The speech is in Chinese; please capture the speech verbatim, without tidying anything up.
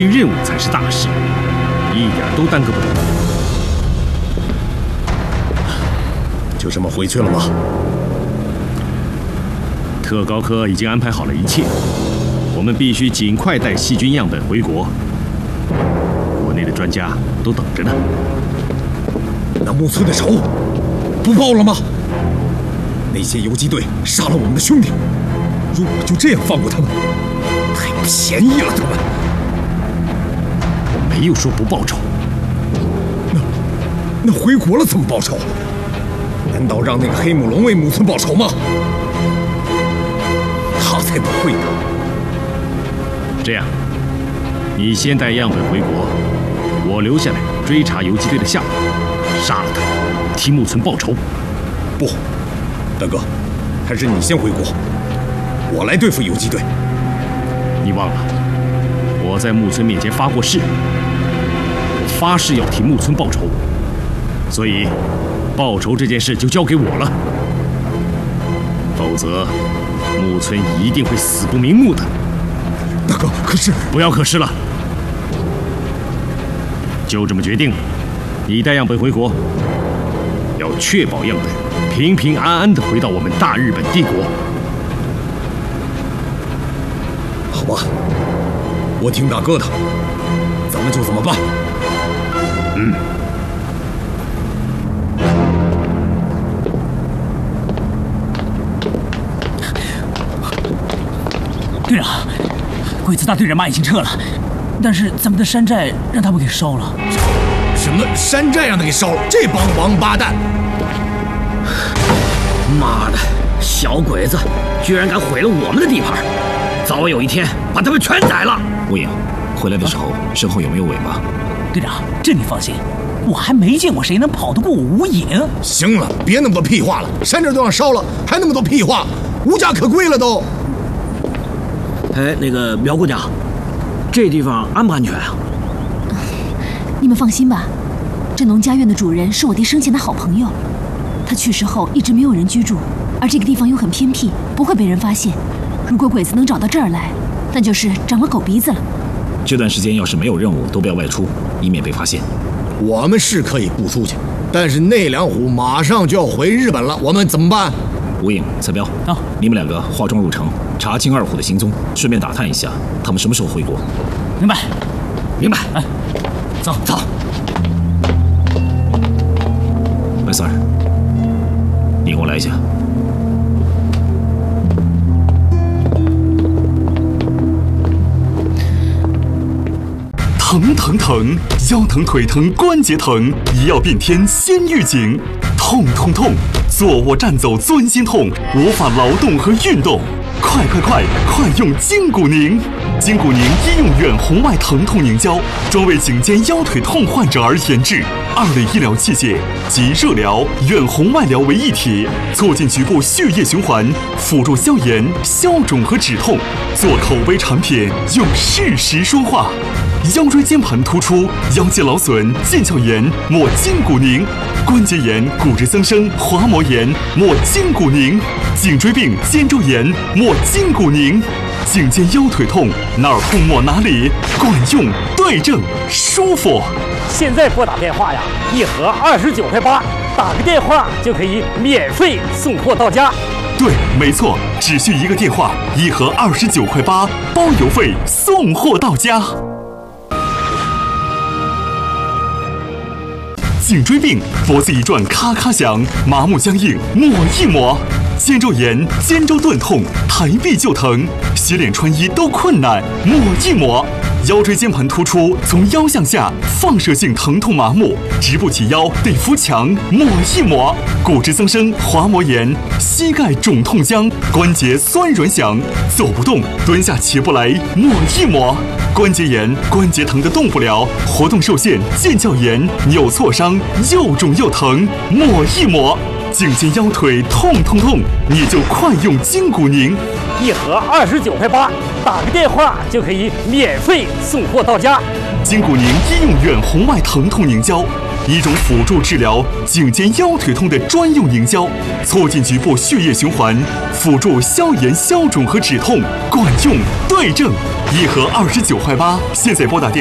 任务才是大事，一点都耽搁不了。 就这么回去了吗？ 特高科已经安排好了一切，我们必须尽快带细菌样本回国。国内的专家都等着呢。 那木村的仇不报了吗？那些游击队杀了我们的兄弟，如果就这样放过他们，太便宜了他们。 我没有说不报仇。 那那回国了怎么报仇？难道让那个黑木龙为木村报仇吗？他才不会呢。 这样，你先带样本回国，我留下来追查游击队的下落，杀了他，替木村报仇。 不，大哥，还是你先回国，我来对付游击队。 你忘了，我在木村面前发过誓，我发誓要替木村报仇，所以报仇这件事就交给我了。否则，木村一定会死不瞑目的。 大哥，可是不要可是了，就这么决定了。你带样本回国，要确保样本平平安安地回到我们大日本帝国。 好吧，我听大哥的，咱们就这么办。 嗯。 队长，鬼子大队人马已经撤了，但是咱们的山寨让他们给烧了。 什么山寨让他给烧了？这帮王八蛋！ 妈的，小鬼子居然敢毁了我们的地盘！早晚有一天把他们全宰了。 吴影，回来的时候身后有没有尾巴？ 队长，这你放心，我还没见过谁能跑得过我吴影。 行了，别那么多屁话了，山寨都让烧了，还那么多屁话，无家可归了都。 哎，那个苗姑娘，这地方安不安全啊？ 你们放心吧，这农家院的主人是我爹生前的好朋友，他去世后一直没有人居住，而这个地方又很偏僻，不会被人发现。如果鬼子能找到这儿来，那就是长了狗鼻子了。 这段时间要是没有任务，都不要外出，以免被发现。 我们是可以不出去，但是那两虎马上就要回日本了，我们怎么办？ 吴影、彩彪， 啊， 你们两个化妆入城，查清二虎的行踪，顺便打探一下他们什么时候回国。 明白， 明白。 哎，走走。 麦三儿，你跟我来一下。 疼疼疼，腰疼腿疼关节疼，医药变天先预警。痛痛痛，坐卧站走钻心痛，无法劳动和运动。快快快，快用筋骨宁！筋骨宁医用远红外疼痛凝胶，专为颈肩腰腿痛患者而研制，二类医疗器械集热疗、远红外疗为一体，促进局部血液循环，辅助消炎、消肿和止痛。做口碑产品，用事实说话。腰椎间盘突出、腰肌劳损、腱鞘炎，抹筋骨宁；关节炎、骨质增生、滑膜炎，抹筋骨宁；颈椎病、肩周炎，抹筋骨宁；颈肩腰腿痛，哪儿痛抹哪里，管用、对症、舒服。 现在拨打电话呀，一盒二十九块八，打个电话就可以免费送货到家。 对，没错，只需一个电话，一盒二十九块八，包邮费，送货到家。颈椎病，脖子一转咔咔响，麻木僵硬抹一抹；肩周炎、肩周钝痛，抬臂就疼，洗脸穿衣都困难，抹一抹；腰椎间盘突出，从腰向下放射性疼痛麻木，直不起腰得扶墙，抹一抹；骨质增生、滑膜炎，膝盖肿痛僵，关节酸软响，走不动，蹲下起不来，抹一抹；关节炎、关节疼得动不了，活动受限，腱鞘炎、扭挫伤，又肿又疼，抹一抹；颈肩腰腿痛痛痛，你就快用筋骨宁， 一盒二十九块八，打个电话就可以免费送货到家。 筋骨宁医用远红外疼痛凝胶， 一种辅助治疗颈肩腰腿痛的专用凝胶，促进局部血液循环，辅助消炎、消肿和止痛，管用对症。一盒二十九块八，现在拨打电。